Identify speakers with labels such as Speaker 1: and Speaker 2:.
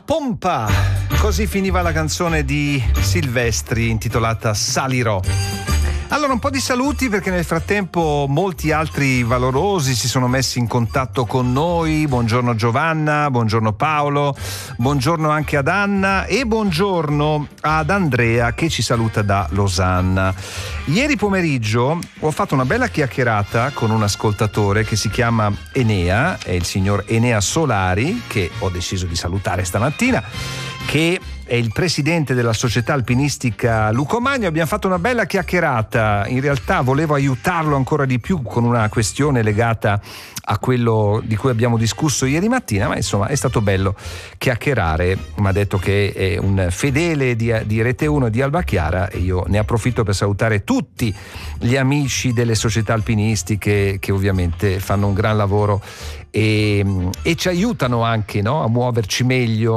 Speaker 1: pompa! Così finiva la canzone di Silvestri intitolata Salirò. Allora, un po' di saluti, perché nel frattempo molti altri valorosi si sono messi in contatto con noi. Buongiorno Giovanna, buongiorno Paolo, buongiorno anche ad Anna e buongiorno ad Andrea che ci saluta da Losanna. Ieri pomeriggio ho fatto una bella chiacchierata con un ascoltatore che si chiama Enea, è il signor Enea Solari, che ho deciso di salutare stamattina, che è il presidente della società alpinistica Lucomagno. Abbiamo fatto una bella chiacchierata. In realtà volevo aiutarlo ancora di più con una questione legata a quello di cui abbiamo discusso ieri mattina, ma insomma è stato bello chiacchierare. Mi ha detto che è un fedele di Rete 1 e di Alba Chiara, e io ne approfitto per salutare tutti gli amici delle società alpinistiche che ovviamente fanno un gran lavoro e ci aiutano anche, no, a muoverci meglio